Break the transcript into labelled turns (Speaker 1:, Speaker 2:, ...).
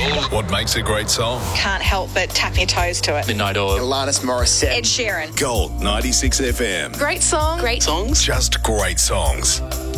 Speaker 1: What makes a great song?
Speaker 2: Can't help but tap your toes to it.
Speaker 3: Midnight Oil.
Speaker 4: Alanis Morissette.
Speaker 2: Ed Sheeran.
Speaker 1: Gold 96 FM.
Speaker 2: Great song. Great
Speaker 3: Songs?
Speaker 1: Just great songs.